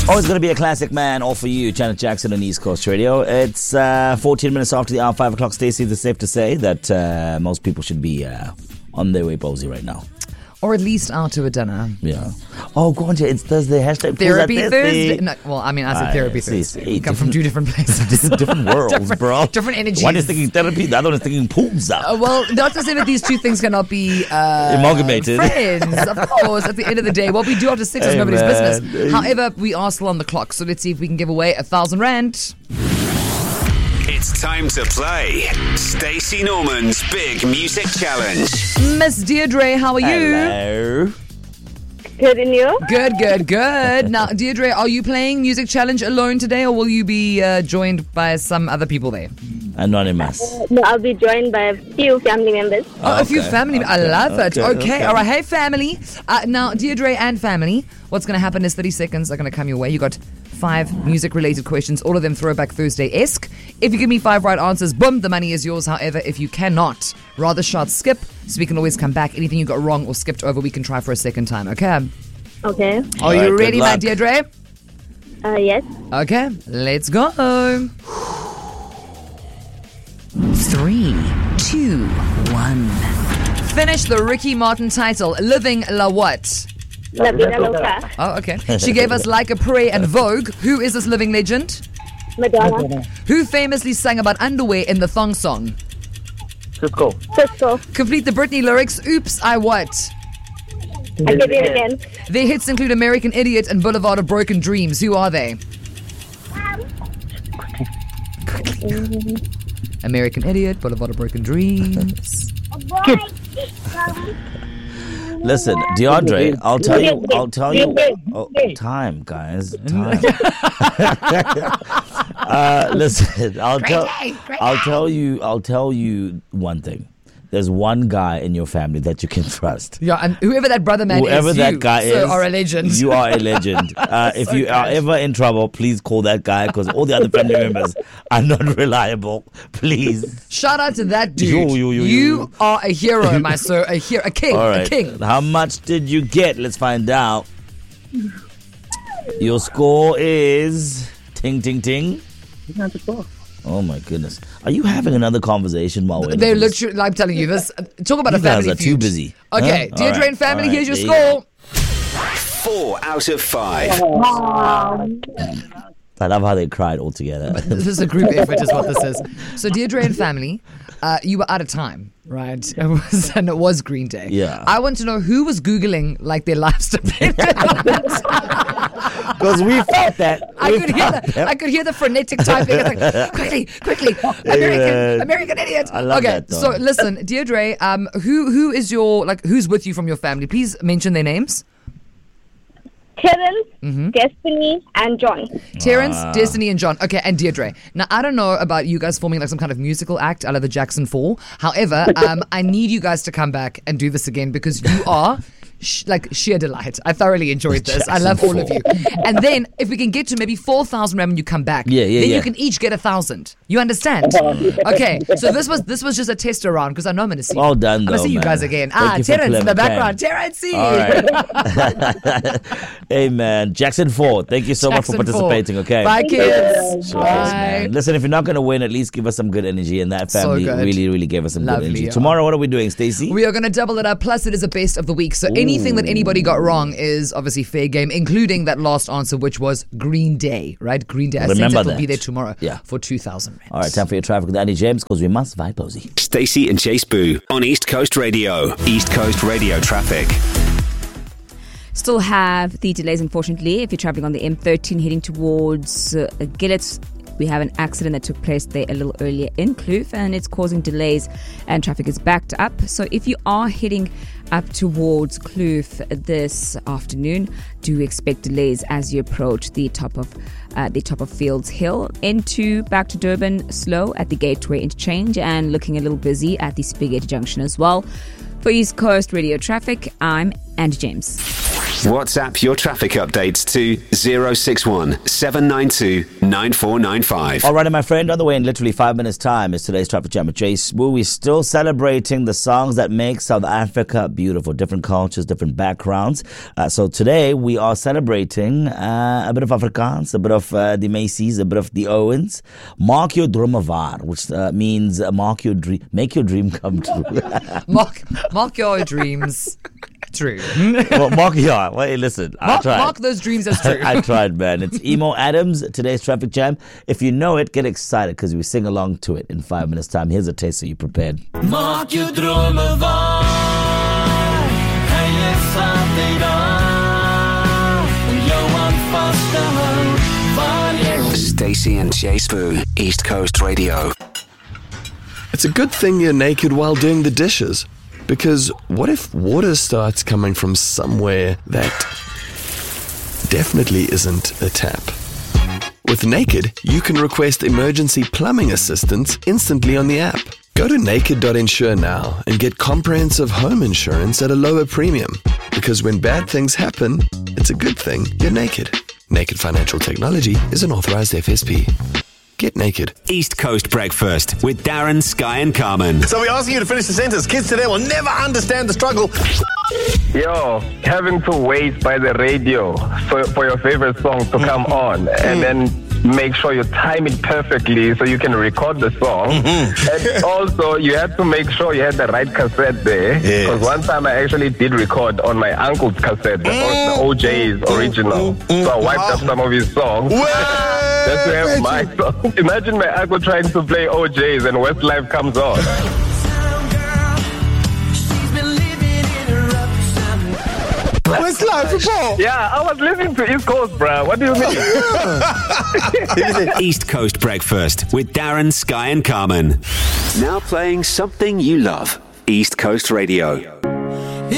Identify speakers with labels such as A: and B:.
A: Always going to be a classic, man. All for you, Janet Jackson on East Coast Radio. It's 14 minutes after the hour, 5 o'clock. Stacey, is it safe to say that most people should be on their way posy right now?
B: Or at least out to a dinner.
A: Yeah. Oh, go on, it's Thursday. Hashtag
B: Therapy Thursday. No, well, I mean, I said therapy Thursday. We come from two different places.
A: different worlds, bro.
B: Different energies.
A: One is thinking therapy, the other one is thinking pool's up.
B: Well, not to say that these two things cannot be
A: amalgamated.
B: Friends, of course, at the end of the day. What we do after 6 is nobody's business. However, we are still on the clock, so let's see if we can give away 1,000 rand.
C: It's time to play Stacey Norman's Big Music Challenge.
B: Miss Deirdre, how are you?
A: Hello.
D: Good, and you?
B: Good. Now, Deirdre, are you playing Music Challenge alone today, or will you be joined by some other people there?
A: Anonymous.
D: No, I'll be joined by a few family members.
B: A few family. I love it. Okay. All right. Hey, family. Now, Deirdre and family, what's going to happen is 30 seconds are going to come your way. You got 5 music-related questions, all of them Throwback Thursday-esque. If you give me 5 right answers, boom, the money is yours. However, if you cannot, rather shout skip, so we can always come back. Anything you got wrong or skipped over, we can try for a second time, okay?
D: Okay.
B: Are you ready, my Deirdre?
D: Yes.
B: Okay, let's go. 3, 2, 1. Finish the Ricky Martin title, Living La What?
D: La Vida Loca.
B: Oh, okay. She gave us Like a Prayer and Vogue. Who is this living legend?
D: Madonna.
B: Who famously sang about underwear in the thong song?
D: Cisco.
B: Complete the Britney lyrics. Oops, I what?
D: I did it again.
B: Their hits include American Idiot and Boulevard of Broken Dreams. Who are they? American Idiot, Boulevard of Broken Dreams.
A: Listen, Deirdre, I'll tell you. Oh, time, guys, time. Listen, I'll tell you one thing. There's one guy in your family that you can trust.
B: Yeah, and whoever that brother man
A: whoever
B: is,
A: that guy is,
B: are a legend.
A: You are a legend. If you are ever in trouble, please call that guy because all the other family members are not reliable. Please.
B: Shout out to that dude. You are a hero, my sir. A king.
A: All right.
B: A king.
A: How much did you get? Let's find out. Your score is ting ting ting. Oh my goodness! Are you having another conversation while we're?
B: They're literally. I'm telling you this. Talk about
A: you
B: a family
A: guys are too busy.
B: Okay,
A: huh?
B: Deirdre and family. Here's your score.
C: 4 out of 5.
A: I love how they cried all together.
B: This is a group effort, is what this is. So, Deirdre and family, you were out of time, right? It was Green Day.
A: Yeah.
B: I want to know who was Googling like their lives depended on it.
A: Because we felt that.
B: I could hear the frenetic typing. It's like, quickly, American Idiot.
A: I love that.
B: So listen, Deirdre, who is your who's with you from your family? Please mention their names.
D: Terrence, Destiny, and John.
B: Terrence, Destiny, and John. Okay, and Deirdre. Now, I don't know about you guys forming like some kind of musical act out of the Jackson 4. However, I need you guys to come back and do this again because you are sheer delight. I thoroughly enjoyed this. I love all of you. And then if we can get to maybe 4,000 rand when you come back, then you can each get 1,000. You understand? Okay. So this was just a tester round because I know I'm going to see.
A: Well done,
B: I'm going to see you guys again. Terrence in the background. Terrence.
A: All right. Hey man, Jackson 4. Thank you so much for participating.
B: 4.
A: Okay.
B: Bye kids.
A: Sure,
B: Bye.
A: man. Listen, if you're not going to win, at least give us some good energy, and that family really gave us some good energy.
B: Yeah.
A: Tomorrow, what are we doing, Stacey?
B: We are going to double it up. Plus, it is a best of the week. So anything that anybody got wrong is obviously fair game, including that last answer, which was Green Day, right? Green Day. I
A: Remember
B: think
A: that.
B: will be there tomorrow
A: Yeah.
B: for 2,000 rand.
A: All right, time for your traffic with Andy James because we must vibe posy.
C: Stacey and Chase Boo on East Coast Radio. East Coast Radio traffic.
E: Still have the delays, unfortunately, if you're traveling on the M13 heading towards Gillett. We have an accident that took place there a little earlier in Kloof, and it's causing delays and traffic is backed up. So if you are heading up towards Kloof this afternoon, do expect delays as you approach the top of Fields Hill. Back to Durban, slow at the Gateway interchange and looking a little busy at the Spigate Junction as well. For East Coast Radio traffic, I'm Andy James.
C: WhatsApp your traffic updates to 061 792 9495.
A: All right, my friend, on the way in literally 5 minutes' time is today's Traffic Jam with Jay Spoo. We're still celebrating the songs that make South Africa beautiful. Different cultures, different backgrounds. So today we are celebrating a bit of Afrikaans, a bit of the Macy's, a bit of the Owens. Mark your drome waar, which means make your dream come true.
B: Mark your dreams true.
A: Well, listen, I tried.
B: Mark those dreams as true.
A: I tried, man. It's Emo Adams, today's Traffic Jam. If you know it, get excited because we sing along to it in 5 minutes' time. Here's a taste so you're prepared.
F: Maak jou drome waar. Hy is altyd daar om jou aan vas te hou. Waar jy
C: Stacey and Jay Spoo, East Coast Radio.
G: It's a good thing you're naked while doing the dishes. Because what if water starts coming from somewhere that definitely isn't a tap? With Naked, you can request emergency plumbing assistance instantly on the app. Go to naked.insure now and get comprehensive home insurance at a lower premium. Because when bad things happen, it's a good thing you're naked. Naked Financial Technology is an authorized FSP. Get naked.
C: East Coast Breakfast with Darren, Sky and Carmen.
H: So we're asking you to finish the sentence. Kids today will never understand the struggle.
I: Yo, having to wait by the radio for your favorite song to come on and then make sure you time it perfectly so you can record the song. And also, you had to make sure you had the right cassette there. Because one time I actually did record on my uncle's cassette, the OJ's original. So I wiped up some of his songs. Just to have my song. Imagine my uncle trying to play OJ's and Westlife comes on.
H: Westlife, Paul.
I: Yeah, I was listening to East Coast, bruh. What do you mean?
C: East Coast Breakfast with Darren, Sky and Carmen. Now playing something you love. East Coast Radio.